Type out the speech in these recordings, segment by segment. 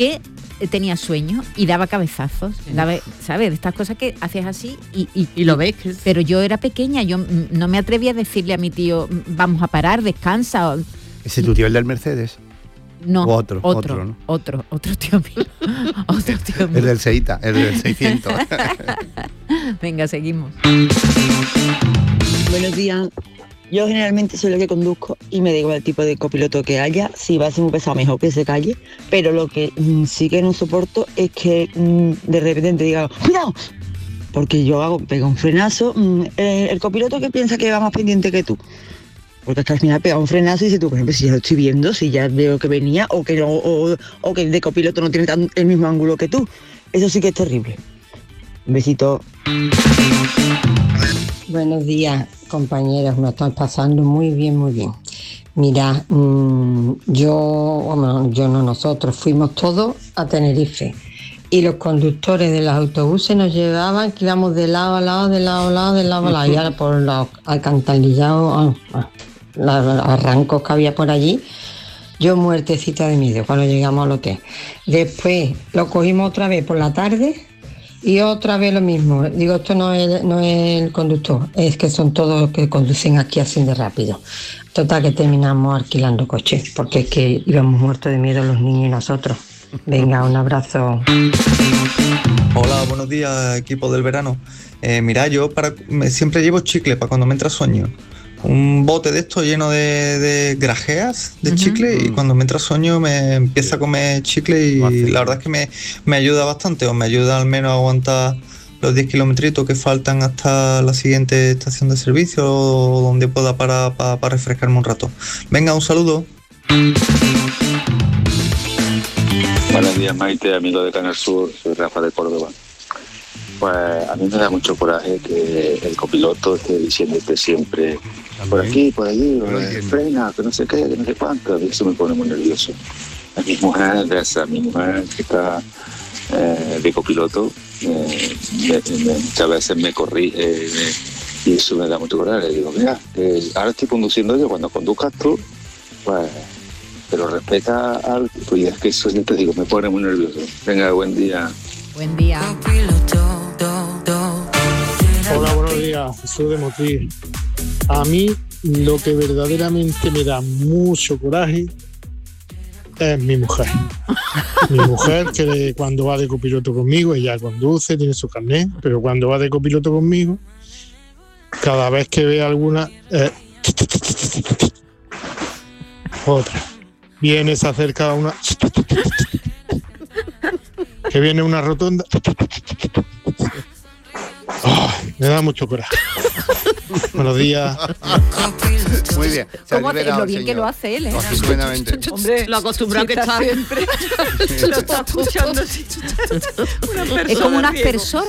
que tenía sueño y daba cabezazos, ¿sabes? De estas cosas que haces así y lo ves. Pero yo era pequeña, yo no me atrevía a decirle a mi tío, vamos a parar, descansa. ¿Ese es tu tío, el del Mercedes? No, ¿O otro, ¿no? otro tío mío. Otro tío mío. El del Seita, el del 600. Venga, seguimos. Buenos días. Yo generalmente soy la que conduzco y me da igual el tipo de copiloto que haya. Si va a ser muy pesado, mejor que se calle. Pero lo que sí que no soporto es que de repente diga, ¡cuidado! Porque yo pego un frenazo. El copiloto que piensa que va más pendiente que tú. Porque hasta al final pega un frenazo y dices tú, por ejemplo, si ya lo estoy viendo, si ya veo que venía, o que no, o que el de copiloto no tiene el mismo ángulo que tú. Eso sí que es terrible. Un besito. Buenos días, compañeros, me están pasando muy bien, muy bien. Mira, nosotros fuimos todos a Tenerife y los conductores de los autobuses nos llevaban, que íbamos de lado a lado, de lado a lado, de lado a lado, y ahora por los alcantarillados, los arrancos que había por allí, yo muertecita de miedo cuando llegamos al hotel. Después lo cogimos otra vez por la tarde. Y otra vez lo mismo, digo, esto no es el conductor, es que son todos los que conducen aquí así de rápido. Total que terminamos alquilando coches, porque es que íbamos muertos de miedo los niños y nosotros. Venga, un abrazo. Hola, buenos días, equipo del verano. Mira, yo siempre llevo chicle para cuando me entra sueño. Un bote de esto lleno de grajeas de chicle, y cuando me entra sueño me empieza a comer chicle y la verdad es que me ayuda bastante, o me ayuda al menos a aguantar los 10 kilometritos que faltan hasta la siguiente estación de servicio, o donde pueda parar para refrescarme un rato. Venga, un saludo. Buenos días, Maite, amigo de Canal Sur, soy Rafa de Córdoba. Pues a mí me da mucho coraje que el copiloto esté diciéndote siempre por aquí, por allí, frena, que no sé qué, que no sé cuánto. A mí eso me pone muy nervioso. A mi mujer que está de copiloto, muchas veces me corrige y eso me da mucho coraje. Le digo, mira, ahora estoy conduciendo yo, cuando conduzcas tú, pues pero respeta al tipo, y es que eso te digo, me pone muy nervioso. Venga, buen día. Buen día. Hola, buenos días, Jesús de Motril. A mí lo que verdaderamente me da mucho coraje es mi mujer. Mi mujer, que cuando va de copiloto conmigo, ella conduce, tiene su carnet, pero cuando va de copiloto conmigo, cada vez que ve alguna, otra. Viene, se acerca a una, que viene una rotonda. Me da mucho coraje. Buenos días. Muy bien. ¿Cómo lo bien que lo hace él, Estupendamente. Hombre, lo acostumbrado que está siempre. Lo está escuchando así. Es como un aspersor.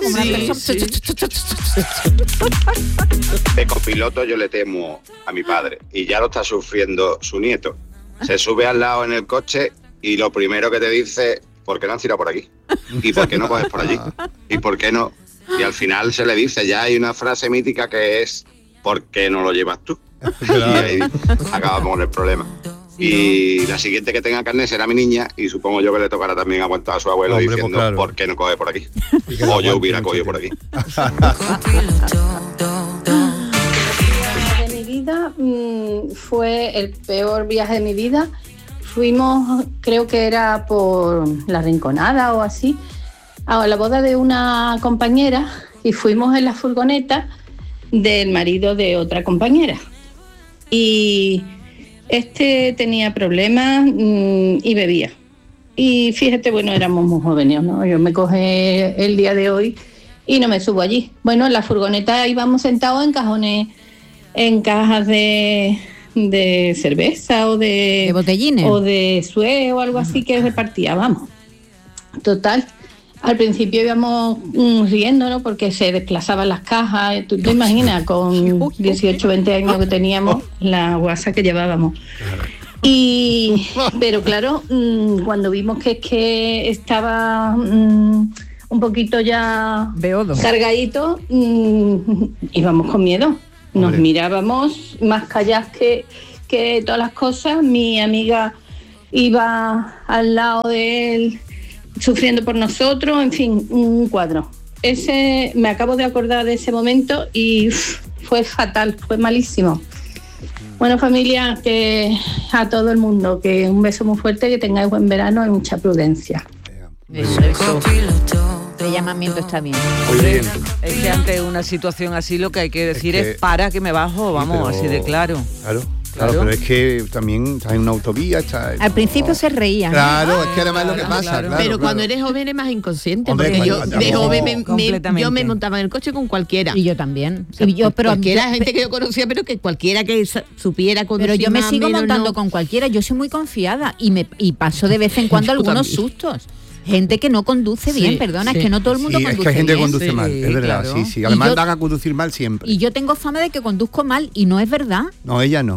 De copiloto yo le temo a mi padre, y ya lo está sufriendo su nieto. Se sube al lado en el coche y lo primero que te dice, ¿por qué no han tirado por aquí? ¿Y por qué no coges por allí? ¿Y por qué no? Y al final se le dice, ya hay una frase mítica que es, ¿por qué no lo llevas tú? Y ahí acabamos con el problema. Y la siguiente que tenga carne será mi niña, y supongo yo que le tocará también aguantar a su abuelo. Hombre, diciendo, pues claro, ¿por qué no coge por aquí? O yo hubiera cogido por aquí. De mi vida fue el peor viaje de mi vida. Fuimos, creo que era por La Rinconada o así, a la boda de una compañera, y fuimos en la furgoneta del marido de otra compañera. Y este tenía problemas y bebía. Y fíjate, bueno, éramos muy jóvenes, ¿no? Yo me cogí el día de hoy y no me subo allí. Bueno, en la furgoneta íbamos sentados en cajones, en cajas de cerveza o de botellines o de suez o algo así que repartía, vamos. Total, al principio íbamos riendo, ¿no? Porque se desplazaban las cajas. Tú te imaginas, con 18, 20 años que teníamos, la guasa que llevábamos. Pero claro, cuando vimos que estaba un poquito ya cargadito, íbamos con miedo. Nos mirábamos más calladas que todas las cosas. Mi amiga iba al lado de él sufriendo por nosotros, en fin, un cuadro. Me acabo de acordar de ese momento y fue fatal, fue malísimo. Bueno, familia, que a todo el mundo, que un beso muy fuerte, que tengáis buen verano y mucha prudencia. Eso. El llamamiento está bien. Hombre, es que ante una situación así lo que hay que decir es para que me bajo, vamos, pero- así de claro. Claro, pero es que también estás en una autovía, Al principio se reían. Claro, es que además es lo que pasa, claro. Pero cuando eres joven es más inconsciente, Hombre, porque yo cuando- de no, joven completamente. yo me montaba en el coche con cualquiera. Y yo también. O sea, Y yo, pero cualquiera, gente que yo conocía, pero que cualquiera que supiera conducir. Pero yo me más, sigo menos, montando no. con cualquiera, yo soy muy confiada y paso de vez en cuando Yo algunos también. sustos. Gente que no conduce bien, Sí, perdona, sí. es que no todo el mundo Sí, es conduce que hay gente que bien. conduce mal, es verdad, claro. sí, sí. Además Y yo- van a conducir mal siempre. Y yo tengo fama de que conduzco mal y no es verdad. No, ella no.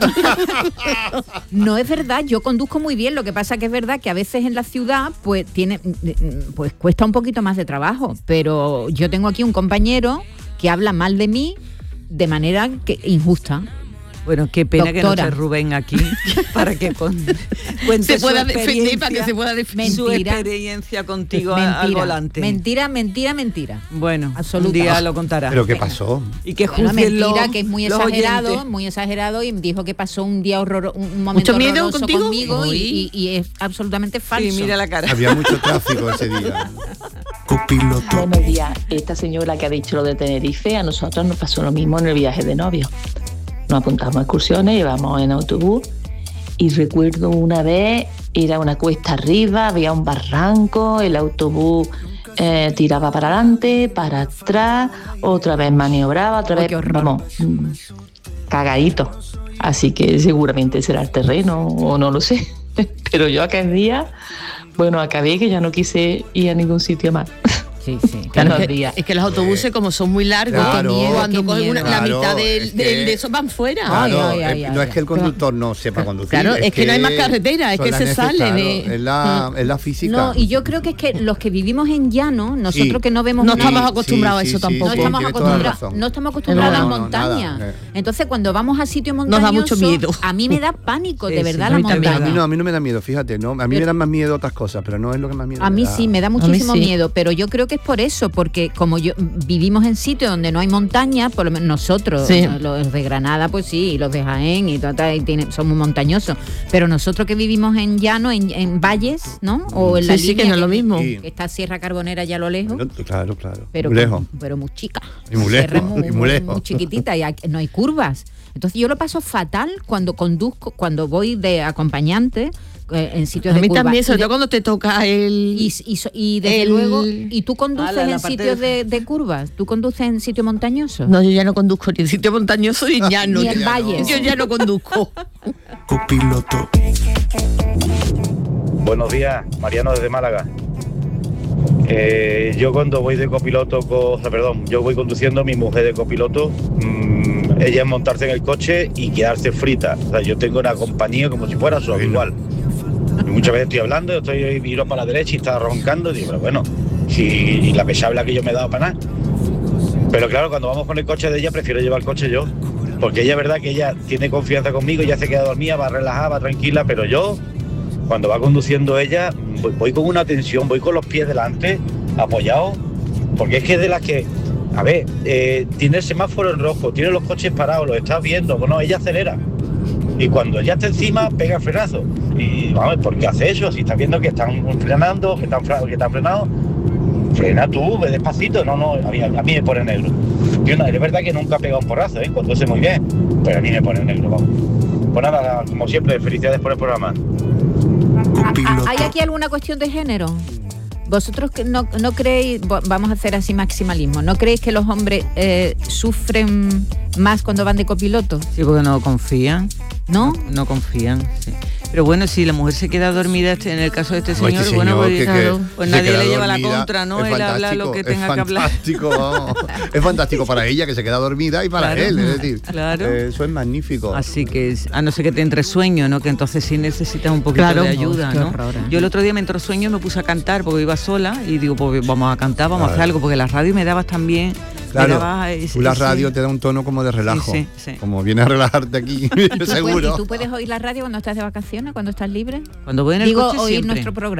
No es verdad, yo conduzco muy bien, lo que pasa que es verdad que a veces en la ciudad pues cuesta un poquito más de trabajo, pero yo tengo aquí un compañero que habla mal de mí de manera injusta. Bueno, qué pena que no Doctora. esté Rubén aquí para que cuente Se su pueda defender, experiencia, para que se pueda defender. su Mentira. experiencia contigo al volante. Mentira. Bueno, Absoluta. un día lo contará. ¿Pero qué pasó? Y que Bueno, juzguen mentira, los- que es muy los exagerado, oyentes. y dijo que pasó un día horroroso, un momento ¿Mucho miedo horroroso contigo? conmigo Uy. y es absolutamente falso. Sí, mira la cara. Había mucho tráfico ese día. Buenos días. Esta señora que ha dicho lo de Tenerife, a nosotros nos pasó lo mismo en el viaje de novio. Nos apuntamos a excursiones, íbamos en autobús y recuerdo una vez, era una cuesta arriba, había un barranco, el autobús tiraba para adelante, para atrás, otra vez maniobraba, otra vez, vamos, cagadito. Así que seguramente será el terreno o no lo sé. Pero yo aquel día, bueno, acabé que ya no quise ir a ningún sitio más. Sí, sí. Claro, Buenos días. es que los autobuses como son muy largos, Claro, qué miedo, cuando qué cogen miedo. la Claro, mitad es que- de eso van fuera. Claro, Ay, no ay, es que el conductor no sepa conducir. Claro, es que no hay más carretera, es son que las se sale claro, de- Es la física. No, y yo creo que es que los que vivimos en llano, nosotros Sí. que no vemos No bien, estamos acostumbrados a eso tampoco. no estamos Tienes toda la acostumbrados, razón. no estamos acostumbrados a No, las no, montañas. nada. Entonces cuando vamos a sitios Nos montañosos, da mucho miedo. a mí me da pánico, Sí, de sí, verdad, a la mí también. montaña. A mí no me da miedo, fíjate, ¿no? A mí me dan más miedo otras cosas, pero no es lo que más miedo A mí da. sí, me da muchísimo sí. miedo, pero yo creo que es por eso, porque como yo vivimos en sitios donde no hay montaña, por lo menos nosotros, Sí. los de Granada, pues sí, y los de Jaén y somos montañosos, pero nosotros que vivimos en llano, en valles, ¿no? O en la Sí, sí, que línea no es lo mismo. Sí. que está Sierra Carbonera ya a lo lejos. Bueno, claro, claro. Pero muy lejos. pero muy chica. Y muy Sierra lejos, muy, y muy lejos. muy chiquitita y no hay curvas. Entonces yo lo paso fatal cuando conduzco, cuando voy de acompañante en sitios A de mí curvas. también, sobre Y de- todo cuando te toca el... y desde el- luego, ¿y tú conduces la en parte sitios de- de curvas? ¿Tú conduces en sitios montañosos? No, yo ya no conduzco ni en sitio montañoso ni ya no. Ni en valles. Yo ya no conduzco. Copiloto. Buenos días, Mariano desde Málaga. Yo cuando voy de copiloto, yo voy conduciendo, mi mujer de copiloto, ella es montarse en el coche y quedarse frita. O sea, yo tengo una compañía como si fuera su igual. Y muchas veces estoy hablando, miro para la derecha y está roncando, y digo, pero bueno, y la pesabla que yo me he dado para nada. Pero claro, cuando vamos con el coche de ella, prefiero llevar el coche yo. Porque ella es verdad que ella tiene confianza conmigo, ya se queda dormida, va relajada, va tranquila, pero yo, cuando va conduciendo ella, voy con una tensión, voy con los pies delante, apoyado, porque es que es de las que, a ver, tiene el semáforo en rojo, tiene los coches parados, los estás viendo, bueno, ella acelera. Y cuando ella está encima, pega el frenazo. Y vamos, ¿por qué hace eso? Si estás viendo que están frenando, que están frenados, frena tú, ve despacito. No, a mí me pone negro. Yo no, es verdad que nunca he pegado un porrazo, conduce muy bien, pero a mí me pone negro, vamos. Pues nada, como siempre, felicidades por el programa. ¿Hay aquí alguna cuestión de género? ¿Vosotros no creéis, vamos a hacer así maximalismo, no creéis que los hombres sufren más cuando van de copiloto? Sí, porque no confían. ¿No? No confían, sí. Pero bueno, si la mujer se queda dormida, en el caso de este No, señor, este bueno, señor pues, que claro, pues se nadie queda le lleva la dormida, contra, ¿no? es Él habla lo que fantástico, tenga que hablar. Vamos. Es fantástico para ella, que se queda dormida, y para Claro, él, es decir, claro. Eso es magnífico. Así que, a no ser que te entre sueño, ¿no? Que entonces sí necesitas un poquito Claro. de ayuda, Qué ¿no? horror, ¿eh? Yo el otro día me entró sueño y me puse a cantar porque iba sola y digo, pues vamos a cantar, vamos a hacer algo, porque la radio me dabas también. Claro, tú la radio te da un tono como de relajo, Sí, sí. como vienes a relajarte aquí, ¿Y seguro. tú puedes oír la radio cuando estás de vacaciones, cuando estás libre? Cuando voy en el Digo, coche oír siempre. nuestro programa.